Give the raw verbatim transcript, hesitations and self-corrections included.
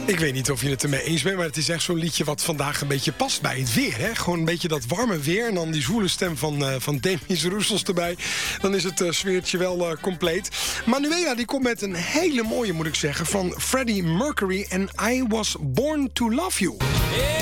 Ik weet niet of je het ermee eens bent, maar het is echt zo'n liedje wat vandaag een beetje past bij het weer. Hè? Gewoon een beetje dat warme weer en dan die zwoele stem van, uh, van Demis Roussos erbij. Dan is het uh, sfeertje wel uh, compleet. Manuela die komt met een hele mooie, moet ik zeggen, van Freddie Mercury en I Was Born To Love You. Yeah.